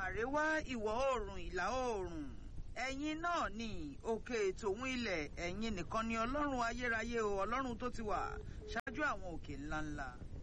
àríwá ìwọ̀ oòrùn ìlà oòrùn ẹ̀yin náà ni òkè tòun ilẹ̀ ẹ̀yin nìkan ni ọlọ́run ayérayé o ọlọ́run tó ti wà ṣáájú àwọn òkè ńláńlá